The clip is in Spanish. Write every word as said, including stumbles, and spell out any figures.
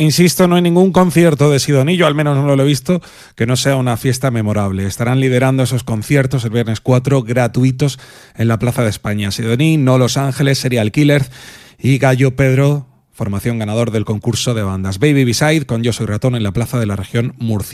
insisto, no hay ningún concierto de Sidoní, yo al menos no lo he visto, que no sea una fiesta memorable. Estarán liderando esos conciertos el viernes cuatro gratuitos en la Plaza de España. Sidoní, No Los Ángeles, Serial Killers y Gallo Pedro, formación ganador del concurso de bandas. Baby Beside con Yo Soy Ratón en la Plaza de la Región Murcia.